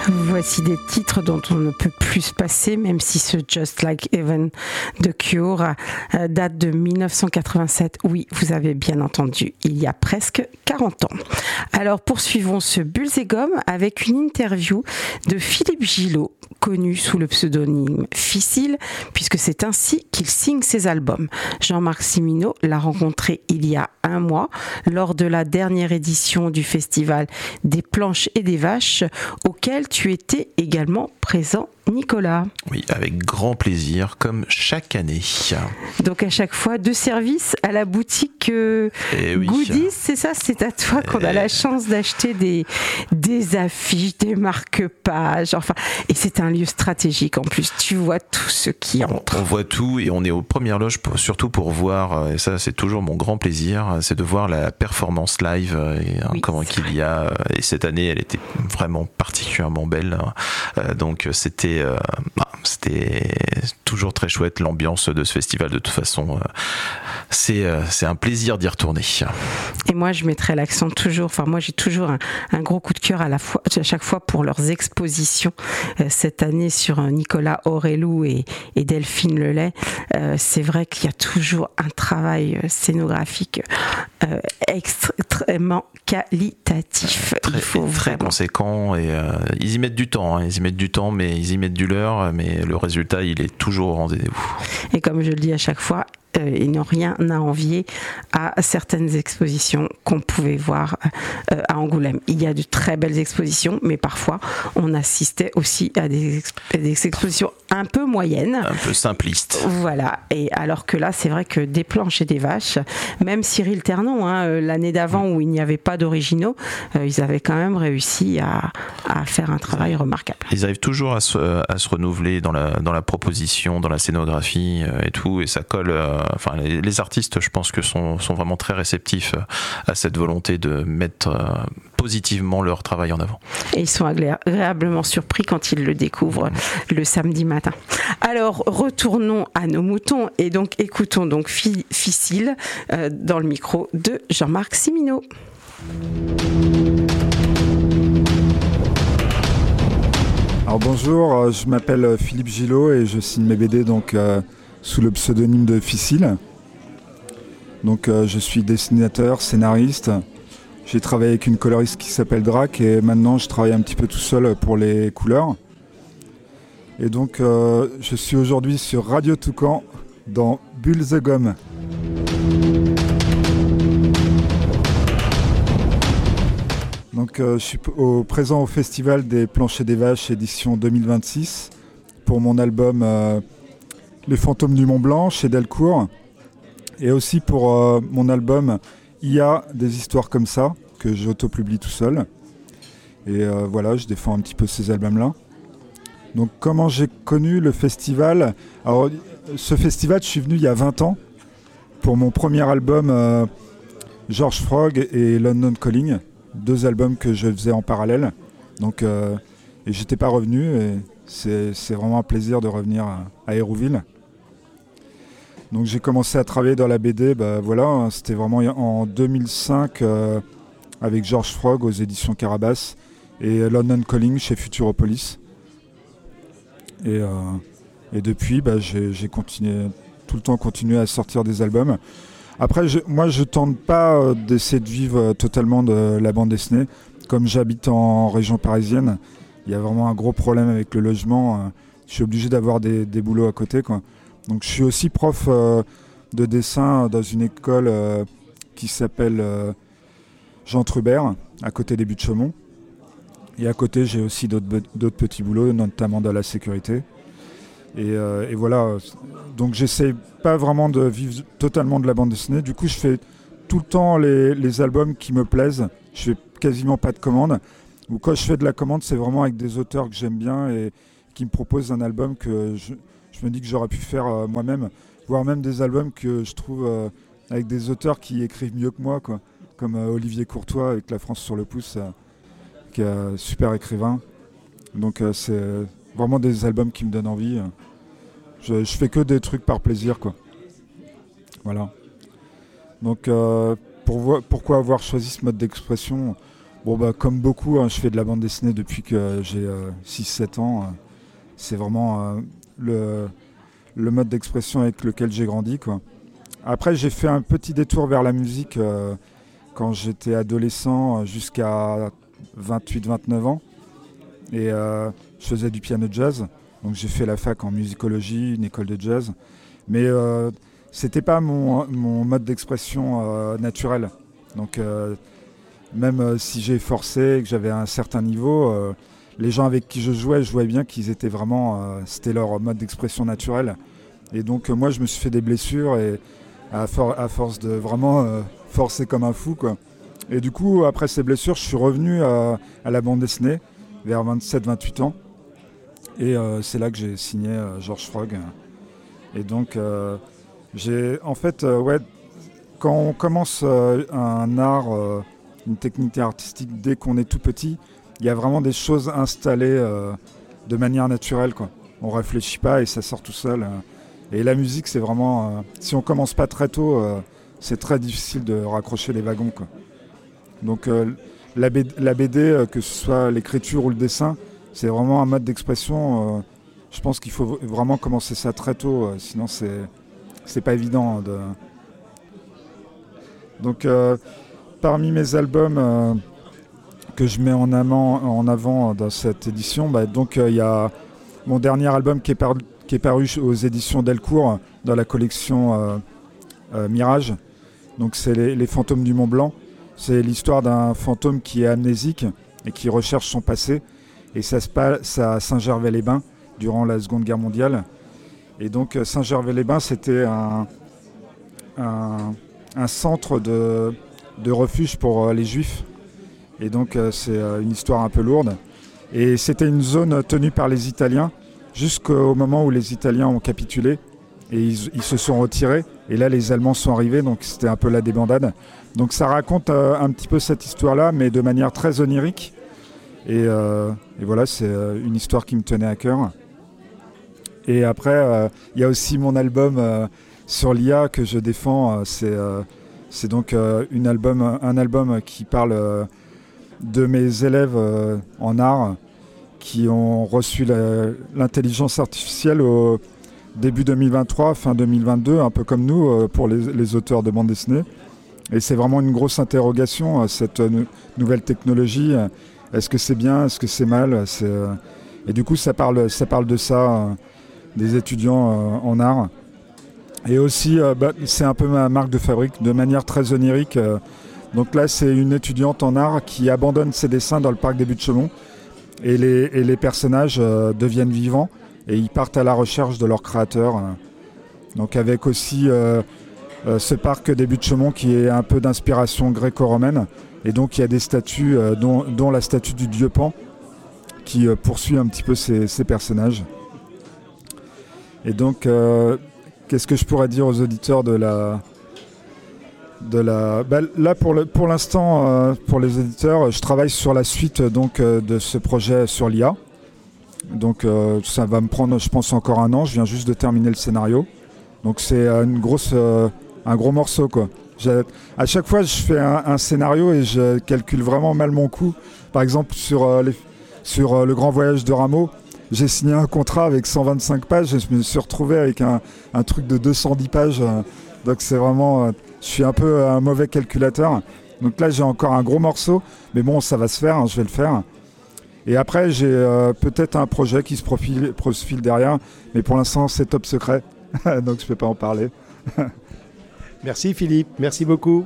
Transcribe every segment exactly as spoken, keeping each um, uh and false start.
Voici des titres dont on ne peut plus se passer, même si ce Just Like Heaven de Cure euh, date de dix-neuf cent quatre-vingt-sept. Oui, vous avez bien entendu, il y a presque quarante ans. Alors poursuivons ce Bulls et Gomme avec une interview de Philippe Gillot, connu sous le pseudonyme Ficile, puisque c'est ainsi qu'il signe ses albums. Jean-Marc Cimino l'a rencontré il y a un mois lors de la dernière édition du festival des planches et des vaches, auquel tu étais également présent, Nicolas. Oui, avec grand plaisir, comme chaque année. Donc à chaque fois, deux services à la boutique euh, oui. Goodies, c'est ça, c'est à toi qu'on a la chance d'acheter des, des affiches, des marque-pages, enfin, et c'est un lieu stratégique en plus, tu vois tout ce qui entre. On, on voit tout et on est aux premières loges, pour, surtout pour voir, et ça c'est toujours mon grand plaisir, c'est de voir la performance live, et, oui, comment qu'il y a, et cette année elle était vraiment particulièrement belle, donc c'était Euh, bah, c'était toujours très chouette l'ambiance de ce festival. De toute façon, euh, c'est euh, c'est un plaisir d'y retourner. Et moi, je mettrai l'accent toujours. Enfin, moi, j'ai toujours un, un gros coup de cœur à la fois, à chaque fois pour leurs expositions. Euh, cette année sur Nicolas Aurélou et, et Delphine Lelay, euh, c'est vrai qu'il y a toujours un travail scénographique euh, extrêmement qualitatif. Très, Il faut très vraiment... conséquent et euh, ils y mettent du temps. Hein, ils y mettent du temps, mais ils y mettent du leur. Mais le résultat, il est toujours au rendez-vous. Et comme je le dis à chaque fois, euh, ils n'ont rien à envier à certaines expositions qu'on pouvait voir euh, à Angoulême. Il y a de très belles expositions, mais parfois on assistait aussi à des, exp- des expositions un peu moyennes. Un peu simplistes. Voilà. Et alors que là, c'est vrai que des planches et des vaches, même Cyril Ternon, hein, l'année d'avant où il n'y avait pas d'originaux, euh, ils avaient quand même réussi à, à faire un travail ils remarquable. Ils arrivent toujours à se, à se renouveler dans la, dans la proposition, dans la scénographie euh, et tout, et ça colle. Euh, enfin, les, les artistes, je pense que sont, sont vraiment très réceptifs à cette volonté de mettre euh, positivement leur travail en avant. Et ils sont agréablement surpris quand ils le découvrent le samedi matin. Alors, retournons à nos moutons et donc écoutons donc Ficile euh, dans le micro de Jean-Marc Cimino. Alors bonjour, je m'appelle Philippe Gillot et je signe mes B D donc euh, sous le pseudonyme de Ficile. Donc euh, je suis dessinateur, scénariste. J'ai travaillé avec une coloriste qui s'appelle Drac et maintenant je travaille un petit peu tout seul pour les couleurs. Et donc euh, je suis aujourd'hui sur Radio Toucan dans Bulls et Gomme. Donc euh, je suis au présent au Festival des Planches et des Vaches édition deux mille vingt-six pour mon album euh, Les Fantômes du Mont Blanc chez Delcourt et aussi pour euh, mon album Il y a des histoires comme ça que j'auto-publie tout seul. Et euh, voilà, je défends un petit peu ces albums-là. Donc comment j'ai connu le festival ? Alors ce festival, je suis venu il y a vingt ans pour mon premier album euh, George Frog et London Calling. Deux albums que je faisais en parallèle. Donc, euh, et j'étais pas revenu et c'est, c'est vraiment un plaisir de revenir à, à Hérouville. Donc j'ai commencé à travailler dans la B D, bah, voilà, c'était vraiment en deux mille cinq euh, avec George Frog aux éditions Carabas et London Calling chez Futuropolis. Et, euh, et depuis, bah, j'ai, j'ai continué, tout le temps continué à sortir des albums. Après, je, moi, je tente pas euh, d'essayer de vivre euh, totalement de la bande dessinée. Comme j'habite en région parisienne, il y a vraiment un gros problème avec le logement. Euh, je suis obligé d'avoir des, des boulots à côté, quoi. Donc, je suis aussi prof euh, de dessin dans une école euh, qui s'appelle euh, Jean Trubert, à côté des Buttes-Chaumont. Et à côté, j'ai aussi d'autres, d'autres petits boulots, notamment dans la sécurité. Et, euh, et voilà, donc j'essaie pas vraiment de vivre totalement de la bande dessinée. Du coup, je fais tout le temps les, les albums qui me plaisent. Je fais quasiment pas de commandes. Ou quand je fais de la commande, c'est vraiment avec des auteurs que j'aime bien et qui me proposent un album que je, je me dis que j'aurais pu faire euh, moi-même. Voire même des albums que je trouve euh, avec des auteurs qui écrivent mieux que moi, quoi. Comme euh, Olivier Courtois avec La France sur le pouce, euh, qui est un super écrivain. Donc euh, c'est vraiment des albums qui me donnent envie. Je, je fais que des trucs par plaisir, quoi. Voilà. Donc, euh, pour vo- pourquoi avoir choisi ce mode d'expression ? Bon, bah, comme beaucoup, hein, je fais de la bande dessinée depuis que j'ai euh, six sept ans. Euh, c'est vraiment euh, le, le mode d'expression avec lequel j'ai grandi, quoi. Après, j'ai fait un petit détour vers la musique euh, quand j'étais adolescent jusqu'à vingt-huit vingt-neuf ans. Et euh, je faisais du piano jazz. Donc j'ai fait la fac en musicologie, une école de jazz. Mais euh, c'était pas mon, mon mode d'expression euh, naturel. Donc euh, même euh, si j'ai forcé et que j'avais un certain niveau, euh, les gens avec qui je jouais, je voyais bien qu'ils étaient vraiment... Euh, c'était leur mode d'expression naturel. Et donc euh, moi, je me suis fait des blessures et à, for- à force de vraiment euh, forcer comme un fou, quoi. Et du coup, après ces blessures, je suis revenu à, à la bande dessinée vers vingt-sept vingt-huit ans. Et euh, c'est là que j'ai signé euh, George Frog. Et donc, euh, j'ai, en fait, euh, ouais, quand on commence euh, un art, euh, une technique artistique, dès qu'on est tout petit, il y a vraiment des choses installées euh, de manière naturelle, quoi. On réfléchit pas et ça sort tout seul. Euh. Et la musique, c'est vraiment, euh, si on commence pas très tôt, euh, c'est très difficile de raccrocher les wagons, quoi. Donc, euh, la, B D, la B D, euh, que ce soit l'écriture ou le dessin, c'est vraiment un mode d'expression. Euh, je pense qu'il faut vraiment commencer ça très tôt, euh, sinon c'est c'est pas évident. De... Donc, euh, parmi mes albums euh, que je mets en, amant, en avant dans cette édition, bah, donc il euh, y a mon dernier album qui est, par, qui est paru aux éditions Delcourt dans la collection euh, euh, Mirage. Donc c'est les, les fantômes du Mont Blanc. C'est l'histoire d'un fantôme qui est amnésique et qui recherche son passé. Et ça se passe à Saint-Gervais-les-Bains durant la Seconde Guerre mondiale. Et donc Saint-Gervais-les-Bains, c'était un, un, un centre de, de refuge pour les Juifs. Et donc c'est une histoire un peu lourde. Et c'était une zone tenue par les Italiens jusqu'au moment où les Italiens ont capitulé. Et ils, ils se sont retirés. Et là, les Allemands sont arrivés, donc c'était un peu la débandade. Donc ça raconte euh, un petit peu cette histoire-là, mais de manière très onirique. Et, euh, et voilà, c'est euh, une histoire qui me tenait à cœur. Et après, il euh, y a aussi mon album euh, sur l'I A que je défends. Euh, c'est, euh, c'est donc euh, une album, un album qui parle euh, de mes élèves euh, en art qui ont reçu la, l'intelligence artificielle au début deux mille vingt-trois, fin deux mille vingt-deux, un peu comme nous, euh, pour les, les auteurs de bande dessinée. Et c'est vraiment une grosse interrogation, euh, cette euh, nouvelle technologie. Est-ce que c'est bien? Est-ce que c'est mal? c'est, euh... Et du coup, ça parle, ça parle de ça, euh, des étudiants euh, en art. Et aussi, euh, bah, c'est un peu ma marque de fabrique, de manière très onirique. Euh... Donc là, c'est une étudiante en art qui abandonne ses dessins dans le parc des Buttes-Chaumont. Et les, et les personnages euh, deviennent vivants. Et ils partent à la recherche de leur créateur. Donc avec aussi euh, euh, ce parc des Buttes-Chaumont qui est un peu d'inspiration gréco-romaine. Et donc il y a des statues, euh, dont, dont la statue du dieu Pan, qui euh, poursuit un petit peu ces, ces personnages. Et donc, euh, qu'est-ce que je pourrais dire aux auditeurs de la... De la... Bah, là, pour, le, pour l'instant, euh, pour les éditeurs, je travaille sur la suite donc, euh, de ce projet sur l'I A. Donc euh, ça va me prendre, je pense, encore un an. Je viens juste de terminer le scénario. Donc c'est euh, une grosse, euh, un gros morceau, quoi. J'ai, à chaque fois, je fais un, un scénario et je calcule vraiment mal mon coût. Par exemple, sur, euh, les, sur euh, Le Grand Voyage de Rameau, j'ai signé un contrat avec cent vingt-cinq pages et je me suis retrouvé avec un, un truc de deux cent dix pages. Euh, donc c'est vraiment... Euh, je suis un peu un mauvais calculateur. Donc là, j'ai encore un gros morceau. Mais bon, ça va se faire, hein, je vais le faire. Et après, j'ai euh, peut-être un projet qui se profile, profile derrière, mais pour l'instant, c'est top secret, donc je ne peux pas en parler. Merci Philippe, merci beaucoup.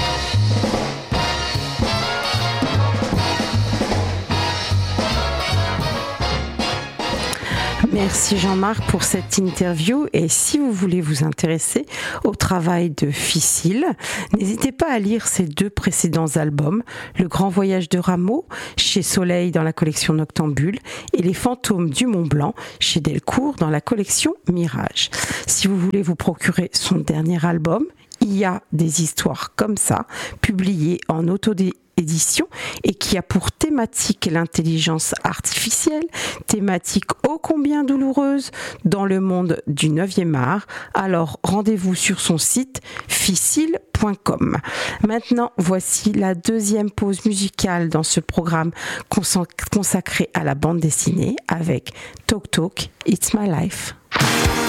Merci Jean-Marc pour cette interview et si vous voulez vous intéresser au travail de Ficile, n'hésitez pas à lire ses deux précédents albums, Le Grand Voyage de Rameau chez Soleil dans la collection Noctambule et Les Fantômes du Mont Blanc chez Delcourt dans la collection Mirage. Si vous voulez vous procurer son dernier album, Il y a des histoires comme ça, publiées en auto-édition et qui a pour thématique l'intelligence artificielle, thématique ô combien douloureuse dans le monde du neuvième art. Alors rendez-vous sur son site ficile point com. Maintenant, voici la deuxième pause musicale dans ce programme consacré à la bande dessinée avec Talk Talk, It's My Life.